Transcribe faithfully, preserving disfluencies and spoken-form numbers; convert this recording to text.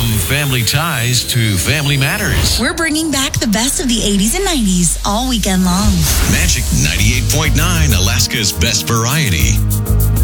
From family ties to family matters. We're bringing back the best of the eighties and nineties all weekend long. Magic ninety-eight point nine, Alaska's best variety.